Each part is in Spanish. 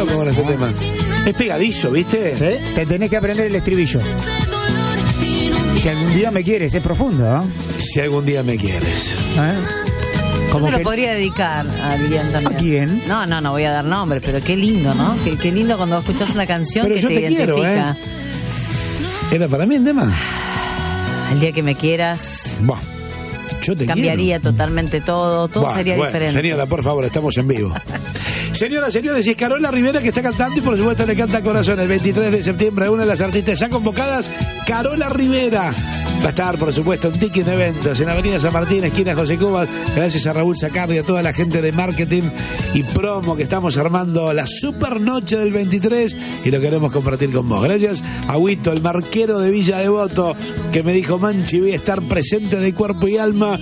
loco con este tema. Es pegadizo, ¿viste? ¿Sí? Te tenés que aprender el estribillo. Si algún día me quieres, es profundo, ¿no? Si algún día me quieres. Yo se lo podría dedicar a Lilian también. ¿A quién? No voy a dar nombre, pero qué lindo, ¿no? Qué lindo cuando escuchás una canción pero que yo te quiero, identifica. ¿Era para mí el tema? El día que me quieras, Buah, yo te cambiaría quiero. totalmente todo sería diferente. Señora, por favor, estamos en vivo. Señoras, señores, es Carola Rivera que está cantando y por supuesto le canta Corazón el 23 de septiembre, una de las artistas ya convocadas, Carola Rivera. Va a estar, por supuesto, en Ticket Eventos, en Avenida San Martín, esquina José Cubas. Gracias a Raúl Sacardi, a toda la gente de marketing y promo que estamos armando la super noche del 23 y lo queremos compartir con vos. Gracias a Huito, el marquero de Villa Devoto, que me dijo, Manchi, voy a estar presente de cuerpo y alma.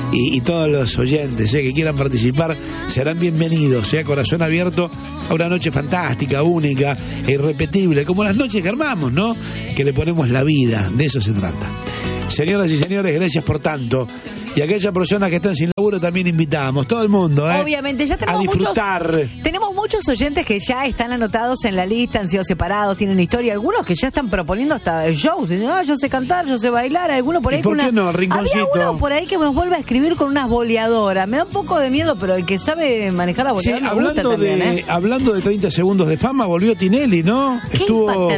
Y todos los oyentes que quieran participar serán bienvenidos, corazón abierto a una noche fantástica, única e irrepetible, como las noches que armamos, ¿no? Que le ponemos la vida, de eso se trata. Señoras y señores, gracias por tanto. Y aquellas personas que están sin laburo también invitamos, todo el mundo, Obviamente, ya tenemos a disfrutar. Tenemos muchos oyentes que ya están anotados en la lista, han sido separados, tienen historia, algunos que ya están proponiendo hasta shows, yo sé cantar, yo sé bailar, algunos por ahí ¿Por qué no, Rinconcito? Había uno por ahí que nos vuelve a escribir con unas boleadoras, me da un poco de miedo, pero el que sabe manejar la boleadora me gusta también, hablando de 30 segundos de fama, volvió Tinelli, ¿no? Estuvo...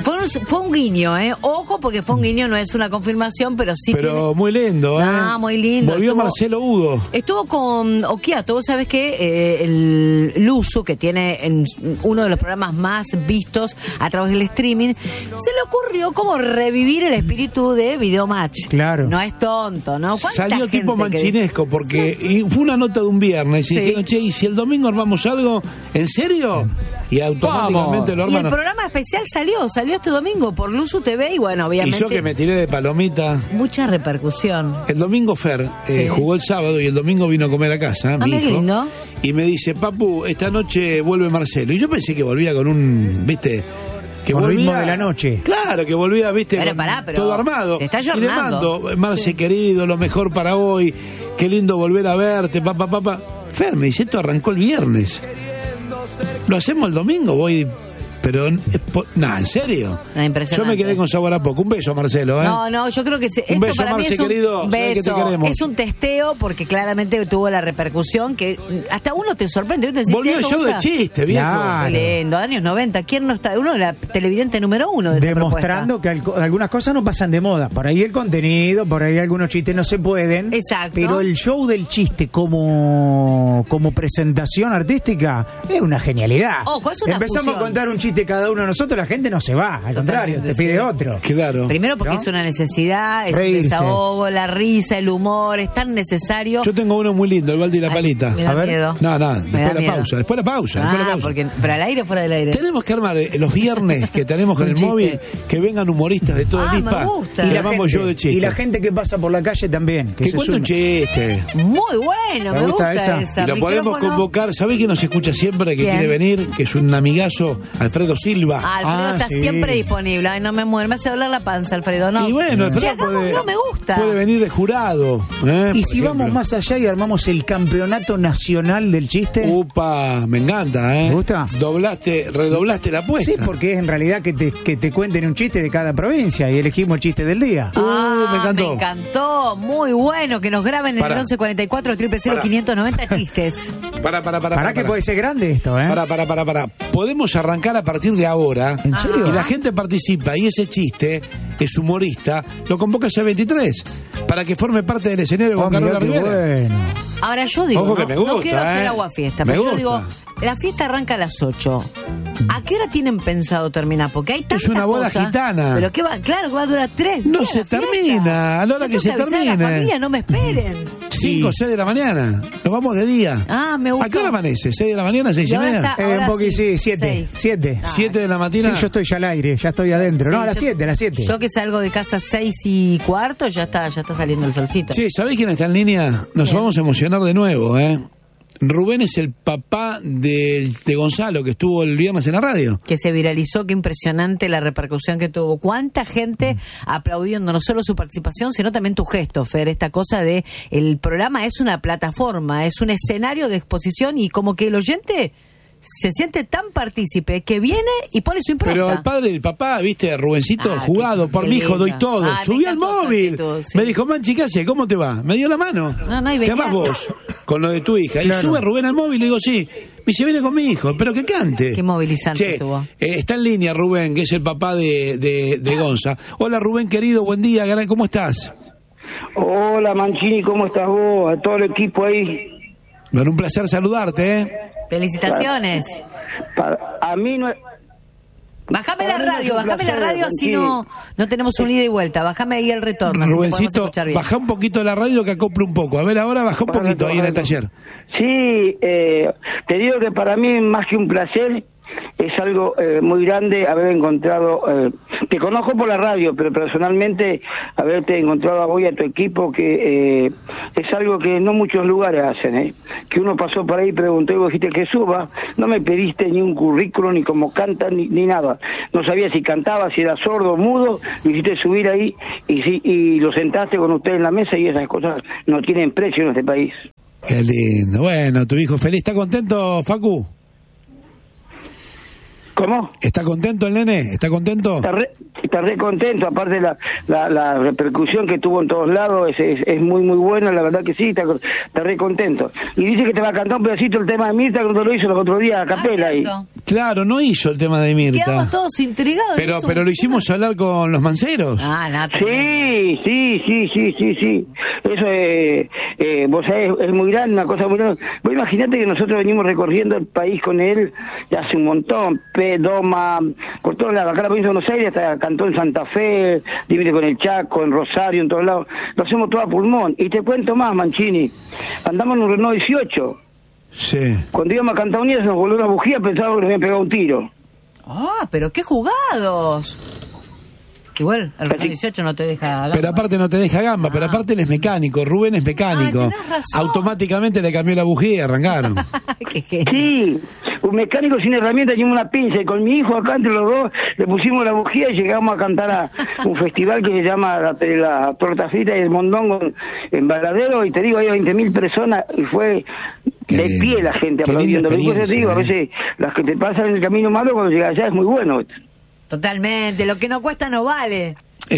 Fue un guiño, ojo, porque fue un guiño, no es una confirmación, pero sí. Pero muy lindo, muy lindo. Volvió Marcelo Udo. Estuvo con Occhiato, vos sabés que el Luzu, que tiene uno de los programas más vistos a través del streaming, se le ocurrió como revivir el espíritu de Videomatch. Claro. No es tonto, ¿no? Salió tipo manchinesco, porque fue una nota de un viernes y dijeron, che, ¿y si el domingo armamos algo? ¿En serio? Y automáticamente lo armaron. Y el programa especial salió este domingo por Luzu TV y bueno, obviamente. Y yo que me tiré de palomita. Mucha repercusión. El domingo Fer jugó el sábado y el domingo vino a comer a casa, mi hijo. Lindo. Y me dice, papu, esta noche vuelve Marcelo. Y yo pensé que volvía con un, ¿viste? Que con volvía, ritmo de la noche. Claro, que volvía, ¿viste? Pero pero todo armado. Se está y le ayornando. mando, Marce, querido, lo mejor para hoy. Qué lindo volver a verte, papá. Fer, me dice, esto arrancó el viernes. Lo hacemos el domingo, voy... Pero, nada, ¿en serio? Yo me quedé con sabor a poco. Un beso, Marcelo, No, yo creo que un beso, Marce, querido. Un beso. Que te queremos. Es un testeo porque claramente tuvo la repercusión que hasta uno te sorprende. Volvió el show de chiste, viejo. Qué lindo, años 90. ¿Quién no está? Uno era televidente número uno de esa demostrando propuesta. Que algunas cosas no pasan de moda. Por ahí el contenido, por ahí algunos chistes no se pueden. Exacto. Pero el show del chiste como presentación artística es una genialidad. Ojo, es una Empezamos fusión. a contar un chiste cada uno de nosotros, la gente no se va, al contrario, te pide otro. Claro. Primero porque ¿no? es una necesidad, es Reírse. un desahogo, la risa, el humor, es tan necesario. Yo tengo uno muy lindo, el Baldi y la palita. Me da A ver. miedo. No, Me da después la miedo. pausa. Después la pausa. Pero al aire o fuera del aire. Tenemos que armar los viernes que tenemos con Un el chiste. móvil, que vengan humoristas de todo el me ISPA. gusta. Y Y le la llamamos yo de chiste. Y la gente que pasa por la calle también. Que cuente un chiste. Muy bueno, me gusta esa. Y lo podemos Micrófono. convocar. ¿Sabés quién nos escucha siempre, que ¿Quién? quiere venir? Que es un amigazo, Alfredo Silva. Alfredo está siempre disponible. Ay, no me muero, me hace doler la panza, Alfredo. No. Y bueno, Alfredo no me gusta. puede venir de jurado. Y si vamos más allá y armamos el campeonato nacional del chiste. Upa, me encanta, ¿eh? ¿Te gusta? Redoblaste la apuesta. Sí, porque es en realidad que te cuenten un chiste de cada provincia y elegimos el chiste del día. Me encantó. Me encantó, muy bueno. Que nos graben en el 1144 000 590 chistes. Para que puede ser grande esto, ¿eh? Para. Podemos arrancar a partir de ahora. ¿En serio? Y la gente participa y ese chiste es humorista, lo convoca ya el 23 para que forme parte del escenario con Carola Rivera. Bueno. Ahora yo digo, Ojo que me gusta, no quiero hacer aguafiesta, Me pero yo gusta. digo, la fiesta arranca a las 8. ¿A qué hora tienen pensado terminar? Porque hay tantas Es una boda cosas, gitana. Pero que va, claro que va a durar 3 No días se la fiesta. termina, a la hora Yo que se tengo avisar a la termine. familia, no me esperen. 5 o 6 de la mañana. Nos vamos de día. Me gusta. ¿A qué hora amanece? ¿6 de la mañana? ¿6 y Y ahora media? está- ahora un poquito, sí, 7. 7 de la mañana. Sí, yo estoy ya al aire, ya estoy adentro. No, a las yo- 7, a las 7. Yo que salgo de casa 6:15, ya está saliendo el solcito. Sí, ¿sabés quién está en línea? Nos ¿Quién? vamos a emocionar de nuevo, ¿eh? Rubén es el papá de Gonzalo, que estuvo el viernes en la radio. Que se viralizó, qué impresionante la repercusión que tuvo. Cuánta gente aplaudiendo no solo su participación, sino también tu gesto, Fer. Esta cosa de el programa es una plataforma, es un escenario de exposición y como que el oyente se siente tan partícipe que viene y pone su impronta. Pero el padre, el papá, viste, Rubencito, jugado, por mi hijo doy todo. Subí al móvil. Sí. Me dijo, Manchi, ¿qué hace? ¿Cómo te va? Me dio la mano. ¿Qué vas vos con lo de tu hija? Claro. Y sube Rubén al móvil y le digo, sí. Y se viene con mi hijo, pero que cante. Qué movilizante tuvo. Está en línea Rubén, que es el papá de Gonza. Hola Rubén, querido, buen día, ¿cómo estás? Hola Mancini, ¿cómo estás vos? A todo el equipo ahí. Bueno, un placer saludarte, ¿eh? Felicitaciones. A mí no... Bájame la radio, así no tenemos un ida y vuelta. Bájame ahí el retorno. Rubencito, baja un poquito la radio que acople un poco. A ver, ahora baja un poquito ahí en el taller. Sí, te digo que para mí más que un placer, es algo muy grande haber encontrado, te conozco por la radio, pero personalmente haberte encontrado a vos y a tu equipo, que es algo que no muchos lugares hacen, que uno pasó por ahí y preguntó y vos dijiste que suba, no me pediste ni un currículum, ni cómo canta, ni nada, no sabía si cantaba, si era sordo o mudo, lo hiciste subir ahí y lo sentaste con usted en la mesa, y esas cosas no tienen precio en este país. Qué lindo. Bueno, tu hijo feliz, ¿está contento, Facu? ¿Cómo? ¿Está contento el nene? ¿Está contento? Está re contento, aparte la repercusión que tuvo en todos lados es muy muy buena, la verdad que sí, está re contento. Y dice que te va a cantar un pedacito el tema de Mirta, cuando lo hizo los otros días a capela ahí. Claro, no hizo el tema de Mirta. Quedamos todos intrigados. Pero lo hicimos hablar con los manceros. Sí. Eso vos sabés, es muy grande, una cosa muy grande. Vos imaginate que nosotros venimos recorriendo el país con él ya hace un montón, Doma, por todos lados, acá en la provincia de Buenos Aires, hasta cantó en Santa Fe, límite con el Chaco, en Rosario, en todos lados, lo hacemos todo a pulmón. Y te cuento más, Mancini, andamos en un Renault 18. Sí. Cuando íbamos a cantar unidad se nos volvió una bujía, pensaba que nos habían pegado un tiro. Pero qué jugados. Igual, el Renault 18 no te deja gamba. Pero aparte no te deja gamba, pero aparte él es mecánico, Rubén es mecánico. Automáticamente le cambió la bujía y arrancaron. Sí, un mecánico sin herramientas, ni una pinza, y con mi hijo acá entre los dos le pusimos la bujía y llegamos a cantar a un festival que se llama la Torta Frita y el Mondongo en Varadero, y te digo, hay 20.000 personas y fue de pie la gente aplaudiendo. Después te digo, a veces las que te pasan en el camino malo, cuando llegas allá es muy bueno. Totalmente, lo que no cuesta no vale.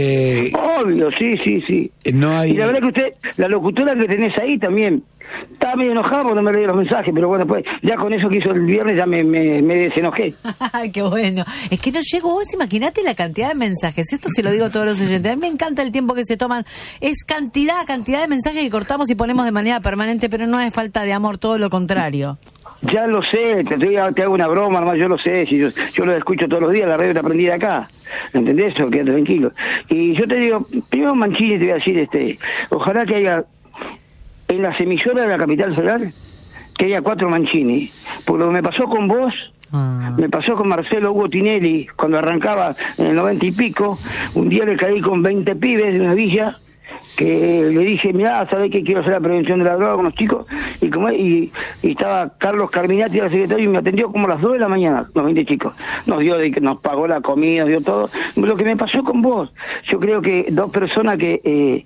Obvio, sí. No hay... Y la verdad que usted, la locutora que tenés ahí también, estaba medio enojado porque no me leí los mensajes, pero bueno, pues ya con eso que hizo el viernes ya me desenojé. Qué bueno. Es que no llego, vos imaginate la cantidad de mensajes. Esto se lo digo a todos los oyentes. A mí me encanta el tiempo que se toman. Es cantidad de mensajes que cortamos y ponemos de manera permanente, pero no es falta de amor, todo lo contrario. Ya lo sé, te hago una broma, nomás, yo lo sé, si yo lo escucho todos los días, la radio te aprendí de acá, ¿entendés? Quédate tranquilo. Y yo te digo, primero Mancini te voy a decir, ojalá que haya, en las emisoras de la capital federal, que haya 4 Mancini, porque lo que me pasó con vos, me pasó con Marcelo Hugo Tinelli, cuando arrancaba en el 90 y pico, un día le caí con 20 pibes de una villa, que le dije, mirá, ¿sabés que quiero hacer la prevención de la droga con los chicos? Y estaba Carlos Carminati, el secretario, y me atendió como a las 2 de la mañana, los 20 chicos. Nos pagó la comida, nos dio todo. Lo que me pasó con vos, yo creo que 2 personas que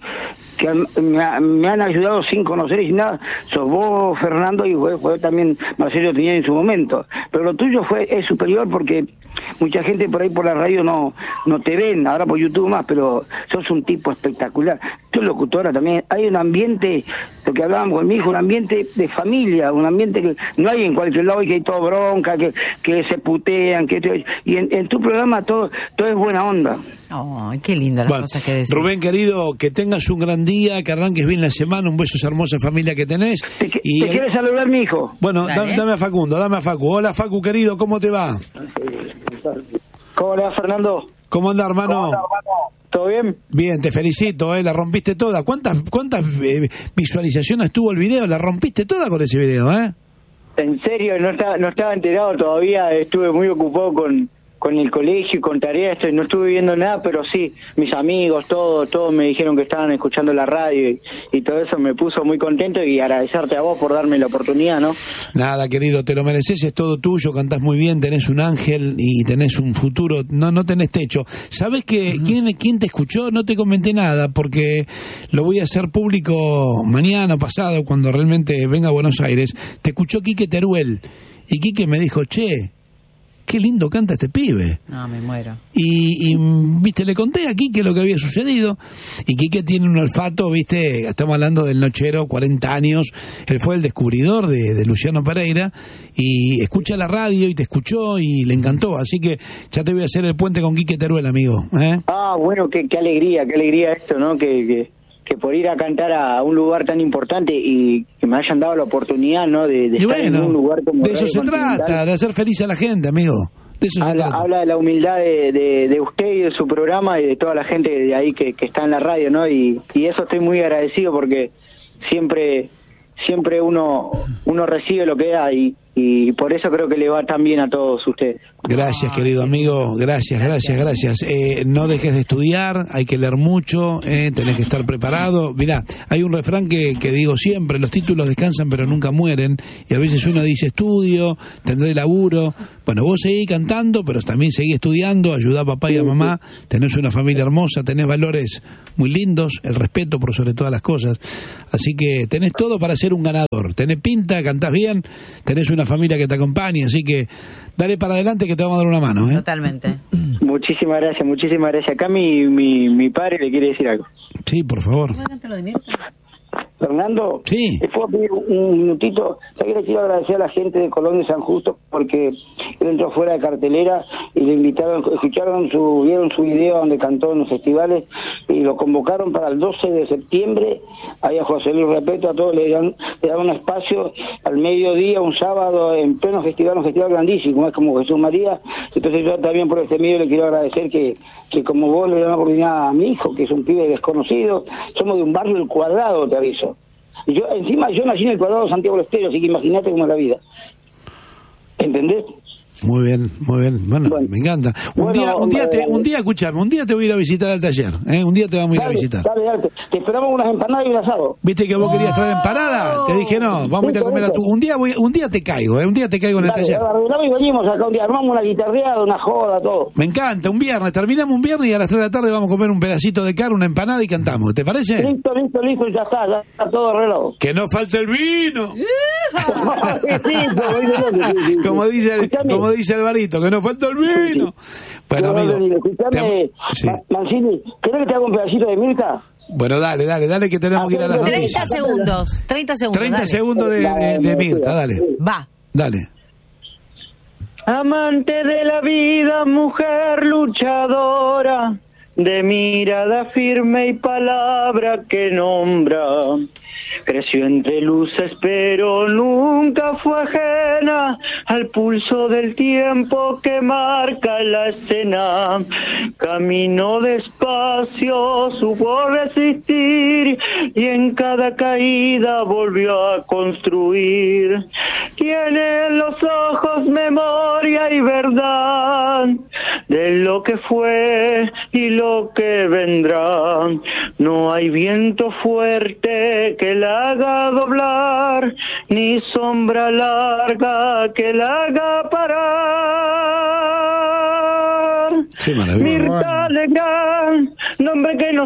me han ayudado sin conocer y sin nada, sos vos, Fernando, y fue también Marcelo tenía en su momento. Pero lo tuyo es superior porque mucha gente por ahí por la radio no te ven, ahora por YouTube más, pero sos un tipo espectacular. Tú locutora también, hay un ambiente, lo que hablábamos con mi hijo, un ambiente de familia, un ambiente que no hay en cualquier lado y que hay todo bronca, que se putean, y en tu programa todo es buena onda. Qué linda las cosas que decís. Rubén, querido, que tengas un gran día, que arranques bien la semana, un beso a esa hermosa familia que tenés. ¿Te quieres saludar, mi hijo? Bueno, dame a Facundo, dame a Facu. Hola, Facu, querido, ¿cómo te va? ¿Cómo le va, Fernando? ¿Cómo anda, hermano? ¿Todo bien? Bien, te felicito, la rompiste toda. ¿Cuántas visualizaciones tuvo el video? La rompiste toda con ese video, En serio, no estaba enterado todavía, estuve muy ocupado con el colegio y con tareas, no estuve viendo nada, pero sí, mis amigos, todos me dijeron que estaban escuchando la radio y todo eso me puso muy contento, y agradecerte a vos por darme la oportunidad, ¿no? Nada, querido, te lo mereces, es todo tuyo, cantás muy bien, tenés un ángel y tenés un futuro, no tenés techo. ¿Sabés que quién te escuchó? No te comenté nada, porque lo voy a hacer público mañana o pasado, cuando realmente venga a Buenos Aires. Te escuchó Quique Teruel. y Quique me dijo, che, qué lindo canta este pibe. No, me muero. Y viste, le conté a Quique lo que había sucedido, y Quique tiene un olfato, viste, estamos hablando del Nochero, 40 años, él fue el descubridor de Luciano Pereira, y escucha la radio y te escuchó y le encantó, así que ya te voy a hacer el puente con Quique Teruel, amigo. Bueno, qué alegría esto, ¿no? Que por ir a cantar a un lugar tan importante y que me hayan dado la oportunidad, ¿no? De estar en un lugar como de eso Radio se Continental. trata, de hacer feliz a la gente, amigo. De eso se trata. Habla de la humildad de usted y de su programa y de toda la gente de ahí que está en la radio, ¿no? Y eso estoy muy agradecido porque siempre uno recibe lo que da y por eso creo que le va tan bien a todos ustedes. Gracias, querido amigo, gracias. No dejes de estudiar, hay que leer mucho, tenés que estar preparado. Mirá, hay un refrán que digo siempre, los títulos descansan pero nunca mueren, y a veces uno dice estudio, tendré laburo. Bueno, vos seguís cantando, pero también seguís estudiando, ayudá a papá y a mamá, tenés una familia hermosa, tenés valores muy lindos, el respeto por sobre todas las cosas, así que tenés todo para ser un ganador, tenés pinta, cantás bien, tenés una familia que te acompaña, así que dale para adelante que te vamos a dar una mano. Totalmente. Muchísimas gracias. Acá mi padre le quiere decir algo. Sí, por favor. Fernando, sí. ¿te puedo pedir un minutito? También le quiero agradecer a la gente de Colón de San Justo porque él entró fuera de cartelera y le invitaron, vieron su video donde cantó en los festivales y lo convocaron para el 12 de septiembre. Ahí a José Luis Repeto, a todos le dan un espacio al mediodía, un sábado, en pleno festival, un festival grandísimo, es como Jesús María. Entonces yo también por este medio le quiero agradecer que como vos le dan la oportunidad a mi hijo, que es un pibe desconocido, somos de un barrio del Cuadrado, te aviso. Yo nací en el Cuadrado de Santiago del Estero, así que imagínate cómo es la vida. ¿Entendés? Muy bien. Bueno, me encanta. Un día, escuchame, un día te voy a ir a visitar al taller, Un día te vamos a ir a visitar. Dale. Te esperamos unas empanadas y un asado. ¿Viste que vos querías traer empanada? Te dije no, vamos a ir a comer a tu... Un día te caigo, un día te caigo en el taller. Arreglamos y venimos acá un día, armamos una guitarreada, una joda, todo. Me encanta, un viernes, terminamos un viernes y a las 3 de la tarde vamos a comer un pedacito de carne, una empanada y cantamos, ¿te parece? Listo, ya está todo arreglado. Que no falte el vino. Como dice Alvarito, que no falta el vino. Bueno, amigo. Escuchame, Mancini, ¿querés que te haga un pedacito de Mirta? Bueno, dale, que tenemos que ir a las noticias. 30 segundos de Mirta, dale. Va. Dale. Amante de la vida, mujer luchadora, de mirada firme y palabra que nombra. Creció entre luces pero nunca fue ajena al pulso del tiempo que marca la escena. Caminó despacio, supo resistir y en cada caída volvió a construir. Tiene en los ojos memoria y verdad de lo que fue y lo que vendrá. No hay viento fuerte que la haga doblar, ni sombra larga que la haga parar. Qué maravilla. Mirta Legrand, nombre que no